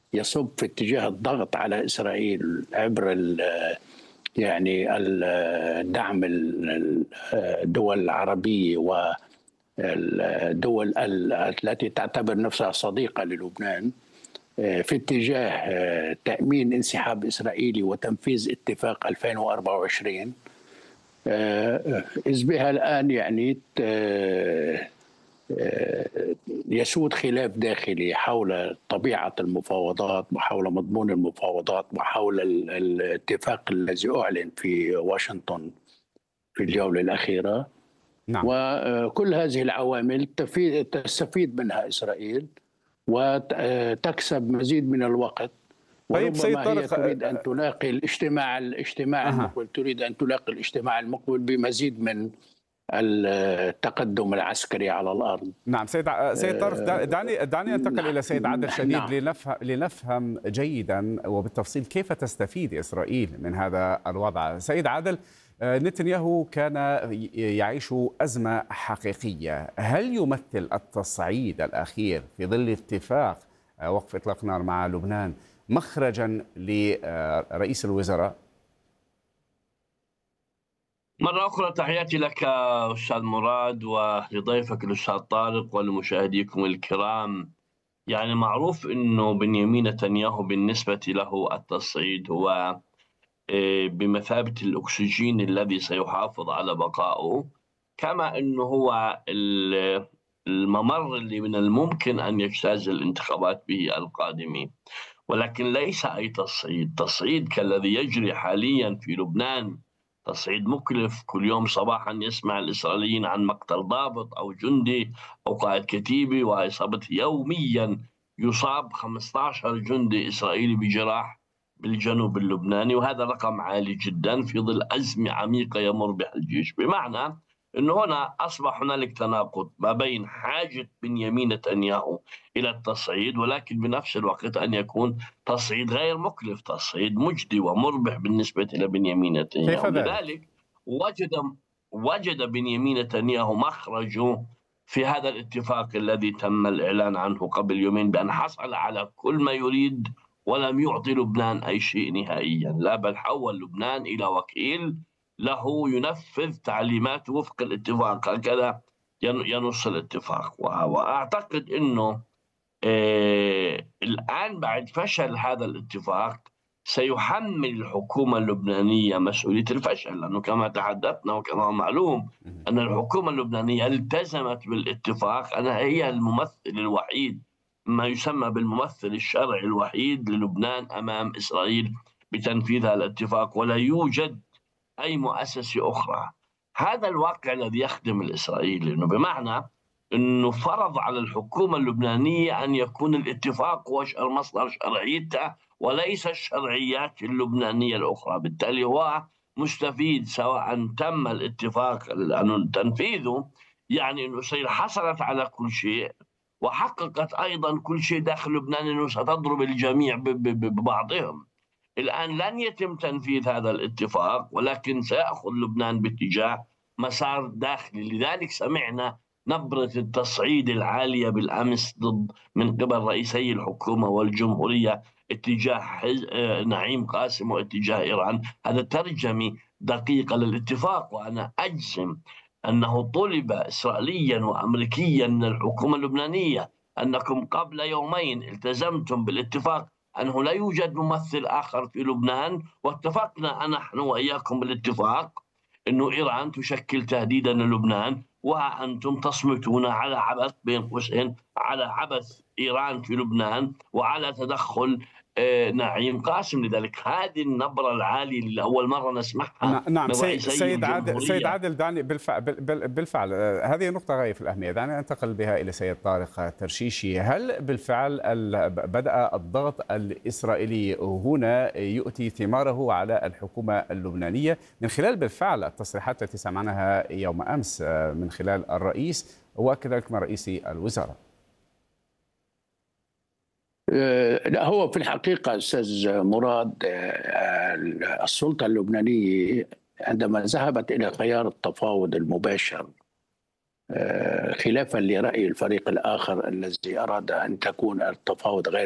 يصب في اتجاه الضغط على إسرائيل عبر يعني دعم الدول العربية والدول التي تعتبر نفسها صديقة للبنان في اتجاه تأمين انسحاب إسرائيلي وتنفيذ اتفاق 2024. إذ بها الآن يعني يسود خلاف داخلي حول طبيعة المفاوضات وحول مضمون المفاوضات وحول الاتفاق الذي أعلن في واشنطن في الجولة الأخيرة. نعم. وكل هذه العوامل تستفيد منها إسرائيل وتكسب مزيد من الوقت، طيب سيد وربما هي طارق. تريد أن تلاقي الاجتماع المقبل، تريد أن تلاقي الاجتماع المقبل بمزيد من التقدم العسكري على الأرض. نعم سيد طارق، دعني أنتقل إلى سيد عادل شديد نعم. لنفهم جيدا وبالتفصيل كيف تستفيد إسرائيل من هذا الوضع. سيد عادل، نتنياهو كان يعيش أزمة حقيقية. هل يمثل التصعيد الأخير في ظل اتفاق وقف إطلاق نار مع لبنان مخرجا لرئيس الوزراء؟ مرة أخرى تحياتي لك أستاذ مراد ولضيفك الأستاذ طارق ولمشاهديكم الكرام. يعني معروف أنه بنيامين نتنياهو بالنسبة له التصعيد هو بمثابة الأكسجين الذي سيحافظ على بقائه، كما أنه هو الممر اللي من الممكن أن يجتاز الانتخابات به القادمين. ولكن ليس أي تصعيد كالذي يجري حاليا في لبنان، تصعيد مكلف. كل يوم صباحا يسمع الإسرائيليين عن مقتل ضابط أو جندي أو قائد كتيبة، وإصابة يوميا يصاب 15 جندي إسرائيلي بجراح بالجنوب اللبناني، وهذا رقم عالي جدا في ظل أزمة عميقة يمر بها الجيش. بمعنى أنه هنا أصبح هنالك تناقض ما بين حاجة بنيامين نتنياهو إلى التصعيد، ولكن بنفس الوقت أن يكون تصعيد غير مكلف، تصعيد مجدي ومربح بالنسبة إلى بنيامين نتنياهو. كيف ذلك؟ لذلك وجد بنيامين نتنياهو مخرجه في هذا الاتفاق الذي تم الإعلان عنه قبل يومين، بأن حصل على كل ما يريد ولم يعطي لبنان أي شيء نهائيا، لا بل حول لبنان إلى وكيل له ينفذ تعليمات وفق الاتفاق. هكذا ينص الاتفاق. وأعتقد أنه الآن بعد فشل هذا الاتفاق سيحمل الحكومة اللبنانية مسؤولية الفشل، لأنه كما تحدثنا وكما معلوم أن الحكومة اللبنانية التزمت بالاتفاق، أنها هي الممثل الوحيد، ما يسمى بالممثل الشرعي الوحيد للبنان أمام إسرائيل بتنفيذ هذا الاتفاق، ولا يوجد أي مؤسسة أخرى. هذا الواقع الذي يخدم الإسرائيلي، لأنه بمعنى أنه فرض على الحكومة اللبنانية أن يكون الاتفاق هو مصدر شرعيته وليس الشرعيات اللبنانية الأخرى. بالتالي هو مستفيد سواء تم الاتفاق لأنه تنفيذه، يعني أنه إسرائيل حصلت على كل شيء وحققت أيضا كل شيء داخل لبنان، أنه ستضرب الجميع ببعضهم. الآن لن يتم تنفيذ هذا الاتفاق، ولكن سيأخذ لبنان باتجاه مسار داخلي. لذلك سمعنا نبرة التصعيد العالية بالأمس ضد من قبل رئيسي الحكومة والجمهورية اتجاه نعيم قاسم واتجاه إيران. هذا ترجمة دقيقة للاتفاق، وأنا أجزم أنه طلب إسرائيليا وأمريكيا من الحكومة اللبنانية أنكم قبل يومين التزمتم بالاتفاق أنه لا يوجد ممثل آخر في لبنان، واتفقنا نحن وإياكم بالاتفاق أنه إيران تشكل تهديدا للبنان، وأنتم تصمتون على عبث بين قوسين على عبث إيران في لبنان وعلى تدخل نعيم قاسم. لذلك هذه النبرة العالية اللي أول مرة نسمعها نعم. من رئيسي الجمهورية. سيد عادل، دعني بالفعل هذه نقطة غاية في الأهمية. دعني أنتقل بها إلى سيد طارق الترشيشي. هل بالفعل بدأ الضغط الإسرائيلي هنا يؤتي ثماره على الحكومة اللبنانية من خلال بالفعل التصريحات التي سمعناها يوم أمس من خلال الرئيس وكذلك من رئيس الوزراء؟ لا، هو في الحقيقة أستاذ مراد السلطة اللبنانية عندما ذهبت إلى خيار التفاوض المباشر خلافا لرأي الفريق الآخر الذي أراد أن تكون التفاوض غير